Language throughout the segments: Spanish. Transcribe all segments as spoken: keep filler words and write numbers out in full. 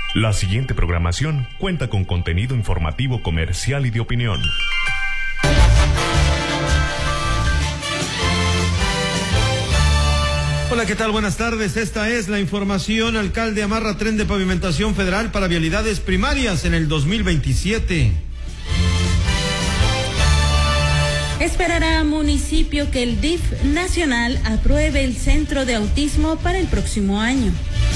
La siguiente programación cuenta con contenido informativo, comercial y de opinión. Hola, ¿qué tal? Buenas tardes. Esta es la información. Alcalde amarra tren de pavimentación federal para vialidades primarias en el dos mil veintisiete. Esperará municipio que el D I F nacional apruebe el centro de autismo para el próximo año.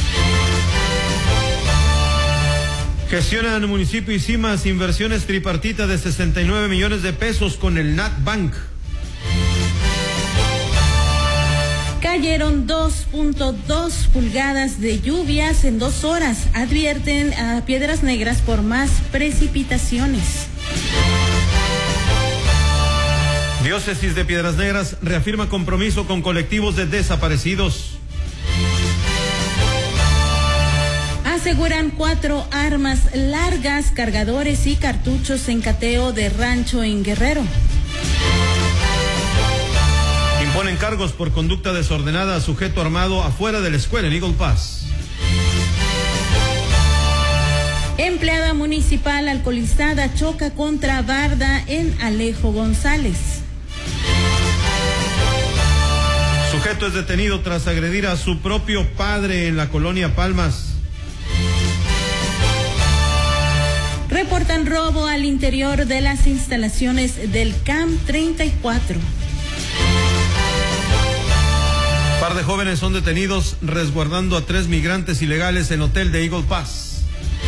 Gestionan municipio y CIMAS inversiones tripartita de sesenta y nueve millones de pesos con el NatBank. Cayeron dos punto dos pulgadas de lluvias en dos horas. Advierten a Piedras Negras por más precipitaciones. Diócesis de Piedras Negras reafirma compromiso con colectivos de desaparecidos. Aseguran cuatro armas largas, cargadores y cartuchos en cateo de rancho en Guerrero. Imponen cargos por conducta desordenada a sujeto armado afuera de la escuela en Eagle Pass. Empleada municipal alcoholizada choca contra barda en Alejo González. Sujeto es detenido tras agredir a su propio padre en la colonia Palmas. Reportan robo al interior de las instalaciones del C A M treinta y cuatro. Par de jóvenes son detenidos resguardando a tres migrantes ilegales en hotel de Eagle Pass.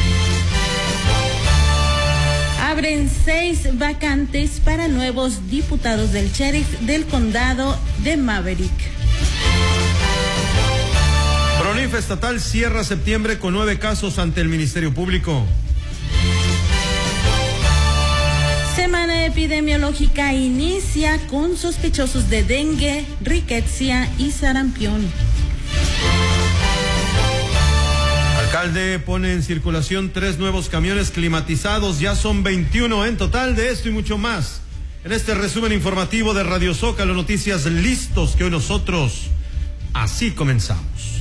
Abren seis vacantes para nuevos diputados del sheriff del condado de Maverick. PRONIF estatal cierra septiembre con nueve casos ante el Ministerio Público. Semana epidemiológica inicia con sospechosos de dengue, riqueza y sarampión. Alcalde pone en circulación tres nuevos camiones climatizados, ya son veintiuno en total. De esto y mucho más en este resumen informativo de Radio Zócalo Noticias, listos que hoy nosotros así comenzamos.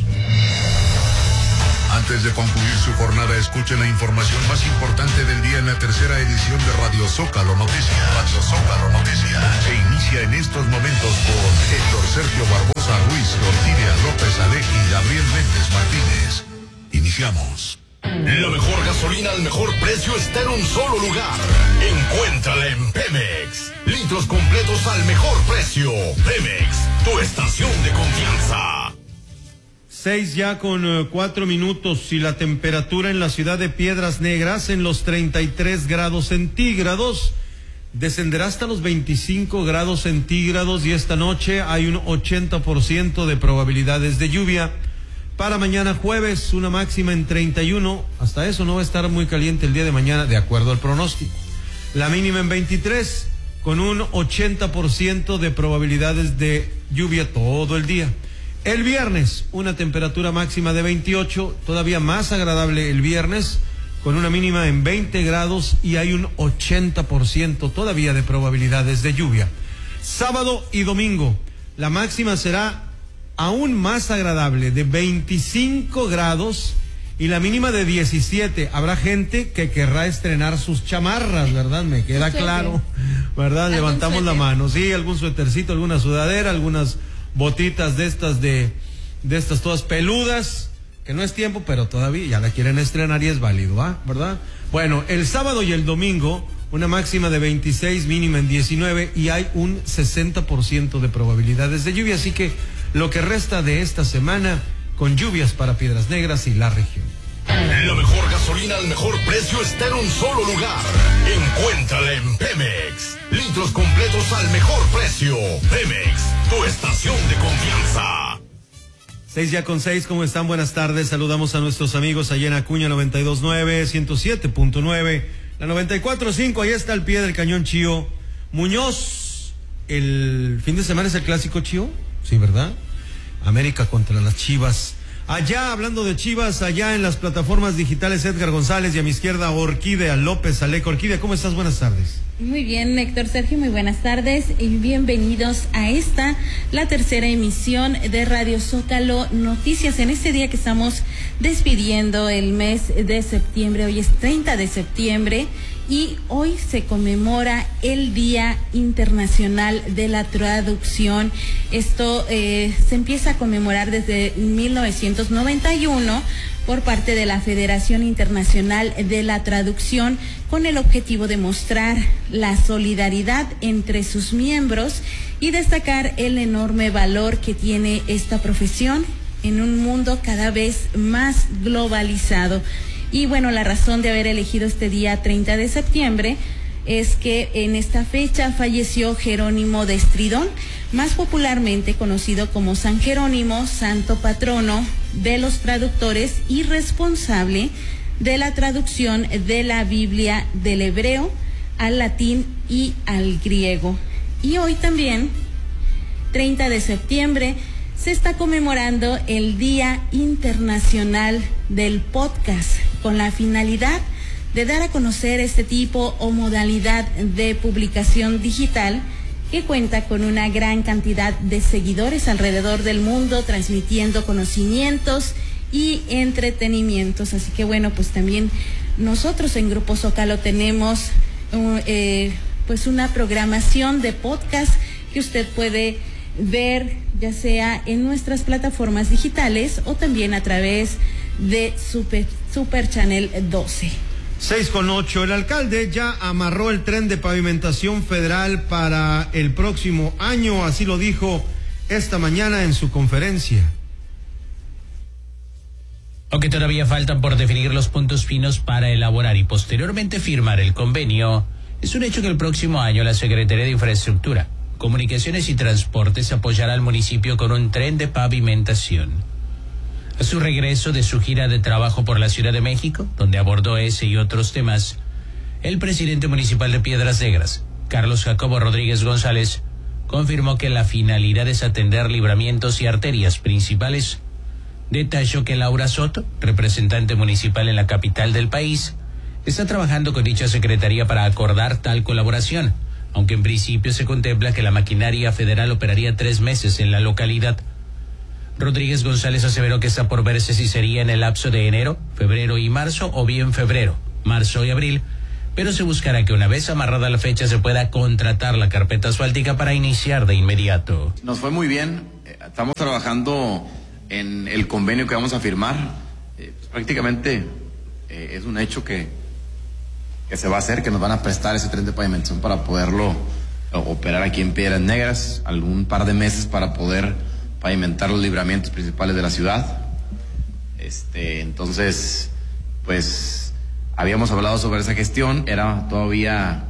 Antes de concluir su jornada, escuchen la información más importante del día en la tercera edición de Radio Zócalo Noticias. Radio Zócalo Noticias se inicia en estos momentos con Héctor Sergio Barbosa Ruiz, Orquídea López Aleji y Gabriel Méndez Martínez. Iniciamos. La mejor gasolina al mejor precio está en un solo lugar. Encuéntrala en Pemex. Litros completos al mejor precio. Pemex, tu estación de confianza. Seis ya con uh, cuatro minutos y la temperatura en la ciudad de Piedras Negras en los treinta y tres grados centígrados. Descenderá hasta los veinticinco grados centígrados y esta noche hay un ochenta por ciento de probabilidades de lluvia. Para mañana jueves, una máxima en treinta y uno. Hasta eso no va a estar muy caliente el día de mañana, de acuerdo al pronóstico. La mínima en veintitrés, con un ochenta por ciento de probabilidades de lluvia todo el día. El viernes, una temperatura máxima de veintiocho, todavía más agradable el viernes, con una mínima en veinte grados y hay un ochenta por ciento todavía de probabilidades de lluvia. Sábado y domingo, la máxima será aún más agradable, de veinticinco grados y la mínima de diecisiete. Habrá gente que querrá estrenar sus chamarras, ¿verdad? Me queda claro, ¿verdad? Levantamos la mano. Sí, algún suétercito, alguna sudadera, algunas botitas de estas de, de estas todas peludas, que no es tiempo, pero todavía ya la quieren estrenar y es válido, ¿ah? ¿Verdad? Bueno, el sábado y el domingo, una máxima de veintiséis, mínima en diecinueve y hay un sesenta por ciento de probabilidades de lluvia, así que lo que resta de esta semana con lluvias para Piedras Negras y la región. La mejor gasolina al mejor precio está en un solo lugar. Encuéntrala en Pemex. Litros completos al mejor precio. Pemex, tu estación de confianza. Seis ya con seis, ¿cómo están? Buenas tardes. Saludamos a nuestros amigos allá en Acuña noventa y dos punto nueve, ciento siete punto nueve, la noventa y cuatro punto cinco. Ahí está al pie del cañón Chío. Muñoz, el fin de semana es el clásico Chío, sí, ¿verdad? América contra las Chivas. Allá, hablando de Chivas, allá en las plataformas digitales, Edgar González y a mi izquierda, Orquídea López Alejo. Orquídea, ¿cómo estás? Buenas tardes. Muy bien, Héctor Sergio, muy buenas tardes y bienvenidos a esta, la tercera emisión de Radio Zócalo Noticias. En este día que estamos despidiendo el mes de septiembre, hoy es treinta de septiembre y hoy se conmemora el Día Internacional de la Traducción. Esto eh, se empieza a conmemorar desde mil novecientos noventa y uno por parte de la Federación Internacional de la Traducción, con el objetivo de mostrar la solidaridad entre sus miembros y destacar el enorme valor que tiene esta profesión en un mundo cada vez más globalizado. Y bueno, la razón de haber elegido este día treinta de septiembre es que en esta fecha falleció Jerónimo de Estridón, más popularmente conocido como San Jerónimo, santo patrono de los traductores y responsable de la traducción de la Biblia del hebreo al latín y al griego. Y hoy también, treinta de septiembre, se está conmemorando el Día Internacional del Podcast, con la finalidad de dar a conocer este tipo o modalidad de publicación digital que cuenta con una gran cantidad de seguidores alrededor del mundo, transmitiendo conocimientos y entretenimientos. Así que bueno, pues también nosotros en Grupo Zócalo tenemos uh, eh, pues una programación de podcast que usted puede ver ya sea en nuestras plataformas digitales o también a través de Super, Super Channel doce. Seis con ocho, el alcalde ya amarró el tren de pavimentación federal para el próximo año, así lo dijo esta mañana en su conferencia. Aunque todavía faltan por definir los puntos finos para elaborar y posteriormente firmar el convenio, es un hecho que el próximo año la Secretaría de Infraestructura, Comunicaciones y Transportes apoyará al municipio con un tren de pavimentación. A su regreso de su gira de trabajo por la Ciudad de México, donde abordó ese y otros temas, el presidente municipal de Piedras Negras, Carlos Jacobo Rodríguez González, confirmó que la finalidad es atender libramientos y arterias principales. Detalló que Laura Soto, representante municipal en la capital del país, está trabajando con dicha secretaría para acordar tal colaboración, aunque en principio se contempla que la maquinaria federal operaría tres meses en la localidad. Rodríguez González aseveró que está por verse si sería en el lapso de enero, febrero y marzo o bien febrero, marzo y abril, pero se buscará que una vez amarrada la fecha se pueda contratar la carpeta asfáltica para iniciar de inmediato. Nos fue muy bien, estamos trabajando en el convenio que vamos a firmar, eh, pues prácticamente eh, es un hecho que, que se va a hacer, que nos van a prestar ese tren de pavimentación para poderlo operar aquí en Piedras Negras, algún par de meses para poder pavimentar los libramientos principales de la ciudad. Este, entonces, pues, habíamos hablado sobre esa gestión, era todavía,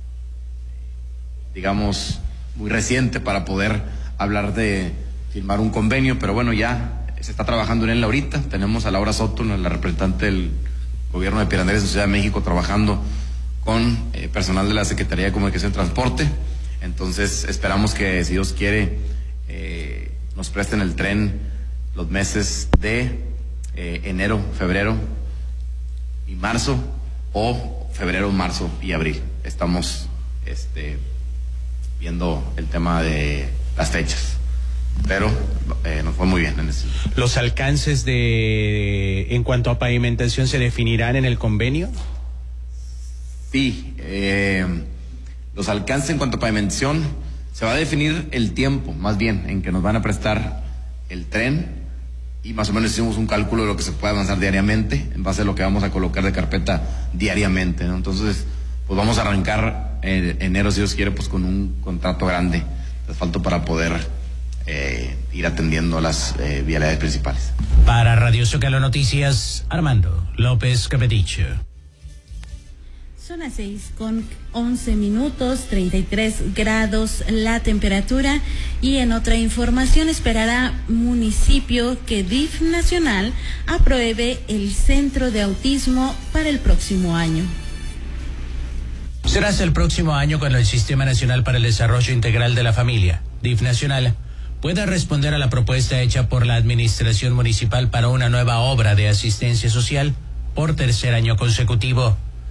digamos, muy reciente para poder hablar de firmar un convenio, pero bueno, ya se está trabajando en él ahorita. Tenemos a Laura Soto, la representante del gobierno de Piedras Negras de Ciudad de México, trabajando con eh, personal de la Secretaría de Comunicación y Transporte. Entonces, esperamos que, si Dios quiere, eh, nos presten el tren los meses de eh, enero, febrero y marzo, o febrero, marzo y abril. Estamos este, viendo el tema de las fechas, pero eh, nos fue muy bien en eso. ¿Los alcances de en cuanto a pavimentación se definirán en el convenio? Sí, eh, los alcances en cuanto a pavimentación se va a definir el tiempo, más bien, en que nos van a prestar el tren, y más o menos hicimos un cálculo de lo que se puede avanzar diariamente en base a lo que vamos a colocar de carpeta diariamente, ¿no? Entonces, pues vamos a arrancar en enero, si Dios quiere, pues con un contrato grande de asfalto para poder eh, ir atendiendo las eh, vialidades principales. Para Radio Zócalo Noticias, Armando López Capeticho. Son las seis con once minutos, treinta y tres grados la temperatura. Y en otra información, esperará municipio que D I F Nacional apruebe el centro de autismo para el próximo año. Será hasta el próximo año cuando el Sistema Nacional para el Desarrollo Integral de la Familia, D I F Nacional, pueda responder a la propuesta hecha por la Administración Municipal para una nueva obra de asistencia social por tercer año consecutivo.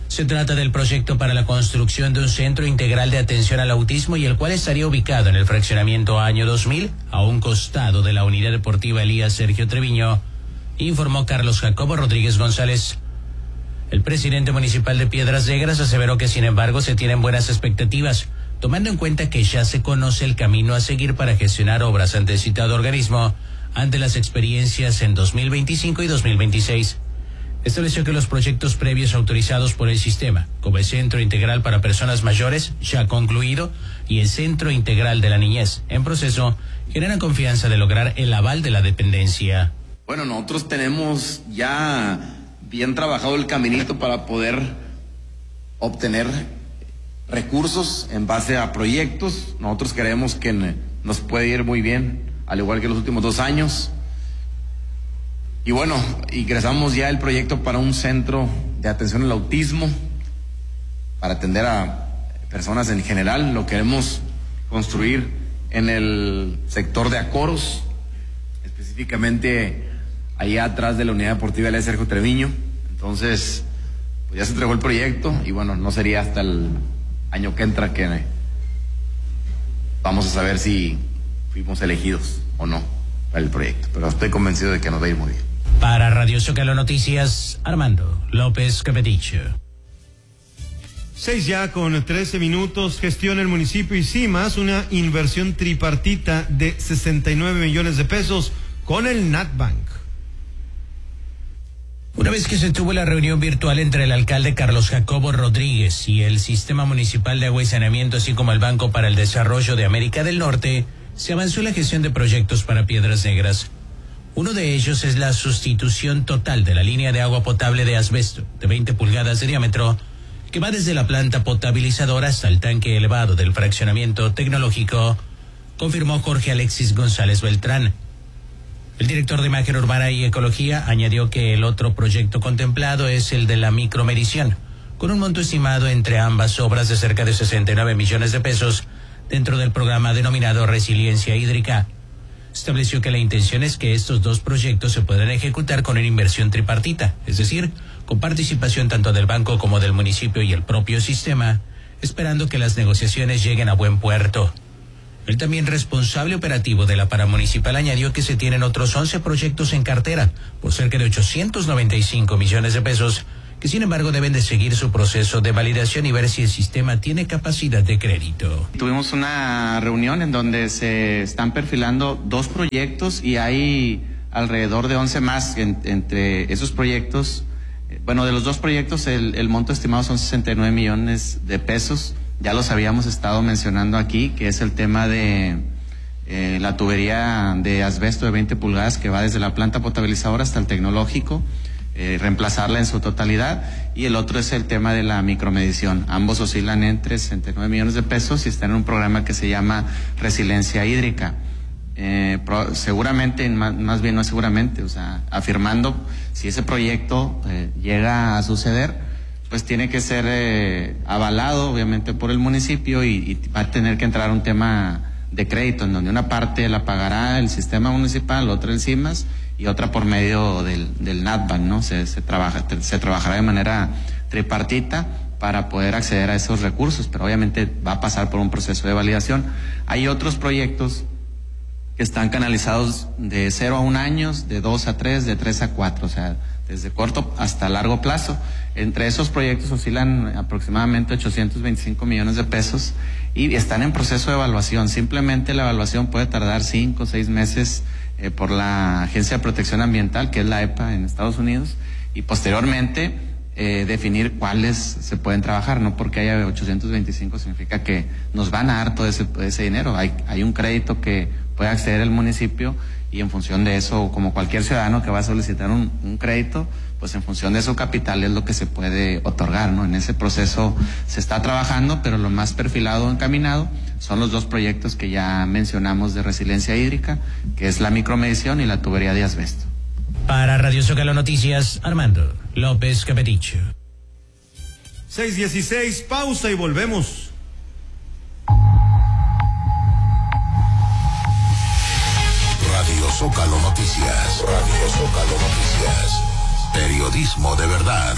Se trata del proyecto para la construcción de un centro integral de atención al autismo y el cual estaría ubicado en el fraccionamiento Año dos mil, a un costado de la unidad deportiva Elías Sergio Treviño, informó Carlos Jacobo Rodríguez González. El presidente municipal de Piedras Negras aseveró que sin embargo se tienen buenas expectativas, tomando en cuenta que ya se conoce el camino a seguir para gestionar obras ante el citado organismo ante las experiencias en dos mil veinticinco y dos mil veintiséis. Estableció que los proyectos previos autorizados por el sistema, como el Centro Integral para Personas Mayores, ya concluido, y el Centro Integral de la Niñez, en proceso, generan confianza de lograr el aval de la dependencia. Bueno, nosotros tenemos ya bien trabajado el caminito para poder obtener recursos en base a proyectos. Nosotros creemos que nos puede ir muy bien, al igual que los últimos dos años. Y bueno, ingresamos ya el proyecto para un centro de atención al autismo, para atender a personas en general. Lo queremos construir en el sector de Acoros, específicamente allá atrás de la unidad deportiva Elías Sergio Treviño. Entonces, pues ya se entregó el proyecto y bueno, no sería hasta el año que entra que vamos a saber si fuimos elegidos o no para el proyecto, pero estoy convencido de que nos va a ir muy bien. Para Radio Zócalo Noticias, Armando López Capeticho. Seis ya con trece minutos. Gestiona el municipio y CIMAS una inversión tripartita de sesenta y nueve millones de pesos con el Natbank. Una vez que se tuvo la reunión virtual entre el alcalde Carlos Jacobo Rodríguez y el Sistema Municipal de Agua y Saneamiento, así como el Banco para el Desarrollo de América del Norte, se avanzó en la gestión de proyectos para Piedras Negras. Uno de ellos es la sustitución total de la línea de agua potable de asbesto de veinte pulgadas de diámetro, que va desde la planta potabilizadora hasta el tanque elevado del fraccionamiento tecnológico, confirmó Jorge Alexis González Beltrán. El director de Imagen Urbana y Ecología añadió que el otro proyecto contemplado es el de la micromedición, con un monto estimado entre ambas obras de cerca de sesenta y nueve millones de pesos dentro del programa denominado Resiliencia Hídrica. Estableció que la intención es que estos dos proyectos se puedan ejecutar con una inversión tripartita, es decir, con participación tanto del banco como del municipio y el propio sistema, esperando que las negociaciones lleguen a buen puerto. El también responsable operativo de la paramunicipal añadió que se tienen otros once proyectos en cartera por cerca de ochocientos noventa y cinco millones de pesos, que sin embargo deben de seguir su proceso de validación y ver si el sistema tiene capacidad de crédito. Tuvimos una reunión en donde se están perfilando dos proyectos y hay alrededor de once más en, entre esos proyectos. Bueno, de los dos proyectos el, el monto estimado son sesenta y nueve millones de pesos. Ya los habíamos estado mencionando aquí, que es el tema de eh, la tubería de asbesto de veinte pulgadas que va desde la planta potabilizadora hasta el tecnológico. Eh, reemplazarla en su totalidad, y el otro es el tema de la micromedición. Ambos oscilan entre sesenta y nueve millones de pesos y están en un programa que se llama Resiliencia Hídrica. Eh, pro, seguramente, más, más bien no seguramente, o sea, afirmando, si ese proyecto eh, llega a suceder, pues tiene que ser eh, avalado obviamente por el municipio y, y va a tener que entrar un tema de crédito en donde una parte la pagará el sistema municipal, otra el CIMAS y otra por medio del, del Natbank, ¿no? Se, se trabaja, se trabajará de manera tripartita para poder acceder a esos recursos, pero obviamente va a pasar por un proceso de validación. Hay otros proyectos que están canalizados de cero a un año, de dos a tres, de tres a cuatro, o sea, desde corto hasta largo plazo. Entre esos proyectos oscilan aproximadamente ochocientos veinticinco millones de pesos y están en proceso de evaluación. Simplemente la evaluación puede tardar cinco o seis meses eh, por la Agencia de Protección Ambiental, que es la E P A en Estados Unidos, y posteriormente eh, definir cuáles se pueden trabajar. No porque haya ochocientos veinticinco significa que nos van a dar todo ese, ese dinero. Hay, hay un crédito que puede acceder el municipio y en función de eso, como cualquier ciudadano que va a solicitar un, un crédito, pues en función de su capital es lo que se puede otorgar, ¿no? En ese proceso se está trabajando, pero lo más perfilado, encaminado, son los dos proyectos que ya mencionamos de resiliencia hídrica, que es la micromedición y la tubería de asbesto. Para Radio Zócalo Noticias, Armando López Capeticho. seis dieciséis, pausa y volvemos. Radio Zócalo Noticias. Radio Zócalo Noticias. Periodismo de verdad.